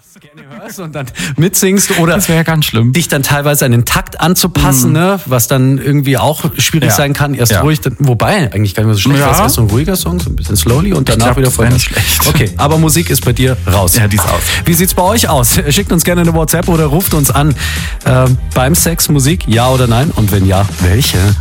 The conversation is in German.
gerne hörst und dann mitsingst oder Das wäre ja ganz schlimm. dich dann teilweise an den Takt anzupassen, ne? Was dann irgendwie auch schwierig sein kann. Erst ruhig, wobei eigentlich gar nicht mehr so schlecht. Das ist erst so ein ruhiger Song, so ein bisschen slowly und danach wieder voll nicht schlecht. Okay, aber Musik ist bei dir raus. Ja, die ist aus. Wie sieht's bei euch aus? Schickt uns gerne eine WhatsApp oder ruft uns an. Beim Sex Musik, ja oder nein? Und wenn ja, welche?